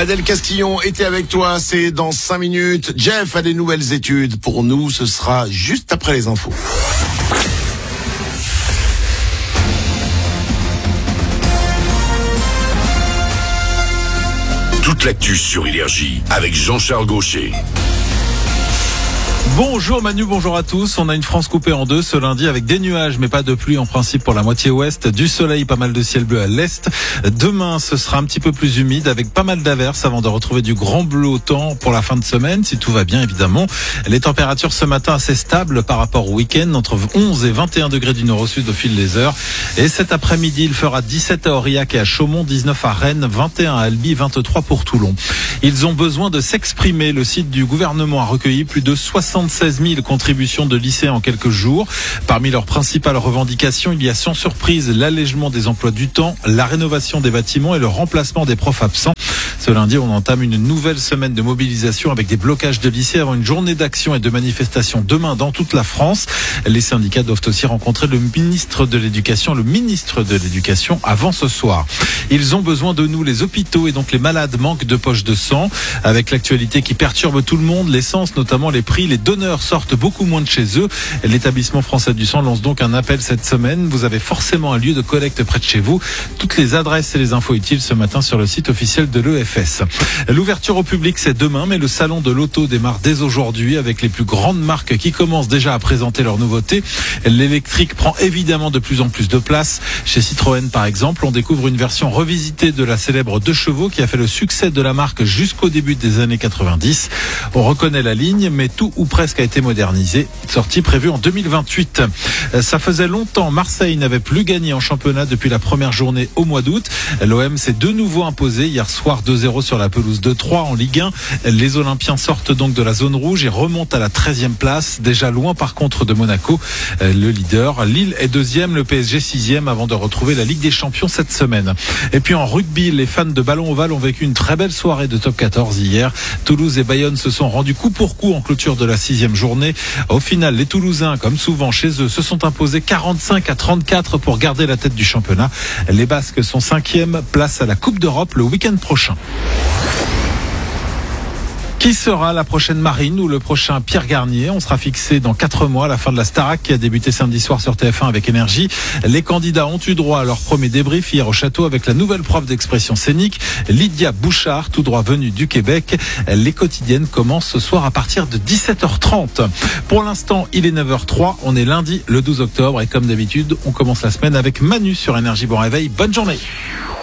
Adèle Castillon était avec toi, c'est dans 5 minutes. Jeff a des nouvelles études. Pour nous, ce sera juste après les infos. Toute l'actu sur Énergie avec Jean-Charles Gaucher. Bonjour Manu, bonjour à tous. On a une France coupée en deux ce lundi avec des nuages mais pas de pluie en principe pour la moitié ouest, du soleil, pas mal de ciel bleu à l'est. Demain ce sera un petit peu plus humide avec pas mal d'averses avant de retrouver du grand beau temps pour la fin de semaine si tout va bien évidemment. Les températures ce matin assez stables par rapport au week-end, entre 11 et 21 degrés du nord au sud au fil des heures. Et cet après-midi il fera 17 à Aurillac et à Chaumont, 19 à Rennes, 21 à Albi, 23 pour Toulon. Ils ont besoin de s'exprimer. Le site du gouvernement a recueilli plus de 76 000 contributions de lycéens en quelques jours. Parmi leurs principales revendications, il y a sans surprise l'allègement des emplois du temps, la rénovation des bâtiments et le remplacement des profs absents. Ce lundi, on entame une nouvelle semaine de mobilisation avec des blocages de lycées avant une journée d'action et de manifestation demain dans toute la France. Les syndicats doivent aussi rencontrer le ministre de l'Éducation avant ce soir. Ils ont besoin de nous, les hôpitaux et donc les malades manquent de poches de sang. Avec l'actualité qui perturbe tout le monde, l'essence, notamment les prix, les donneurs sortent beaucoup moins de chez eux. L'établissement français du sang lance donc un appel cette semaine. Vous avez forcément un lieu de collecte près de chez vous. Toutes les adresses et les infos utiles ce matin sur le site officiel de l'EFS. L'ouverture au public c'est demain, mais le salon de l'auto démarre dès aujourd'hui avec les plus grandes marques qui commencent déjà à présenter leurs nouveautés. L'électrique prend évidemment de plus en plus de place. Chez Citroën par exemple, on découvre une version revisitée de la célèbre 2 chevaux qui a fait le succès de la marque jusqu'au début des années 90. On reconnaît la ligne, mais tout ou presque a été modernisé. Sortie prévue en 2028. Ça faisait longtemps, Marseille n'avait plus gagné en championnat depuis la première journée au mois d'août. L'OM s'est de nouveau imposé hier soir 2-0 sur la pelouse de Troyes en Ligue 1. Les Olympiens sortent donc de la zone rouge et remontent à la 13e place, déjà loin par contre de Monaco, le leader. Lille est 2e, le PSG 6e avant de retrouver la Ligue des Champions cette semaine. Et puis en rugby, les fans de ballon ovale ont vécu une très belle soirée de top 14 hier. Toulouse et Bayonne se sont rendus coup pour coup en clôture de la 6e journée. Au final, les Toulousains, comme souvent chez eux, se sont imposés 45-34 pour garder la tête du championnat. Les Basques sont 5e, place à la Coupe d'Europe le week-end prochain. Qui sera la prochaine Marine ou le prochain Pierre Garnier? On sera fixé dans 4 mois à la fin de la Starac qui a débuté samedi soir sur TF1 avec Énergie. Les candidats ont eu droit à leur premier débrief hier au château avec la nouvelle prof d'expression scénique, Lydia Bouchard, tout droit venue du Québec. Les quotidiennes commencent ce soir à partir de 17h30. Pour l'instant, il est 9h03. On est lundi le 12 octobre et comme d'habitude, on commence la semaine avec Manu sur Énergie. Bon réveil, bonne journée.